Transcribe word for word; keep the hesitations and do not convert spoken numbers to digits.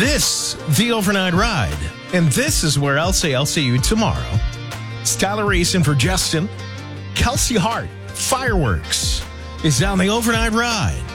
This, the overnight ride. And this is where I'll say I'll see you tomorrow. Skylar Reese in for Justin. Kelsey Hart, Fireworks, is on the overnight ride.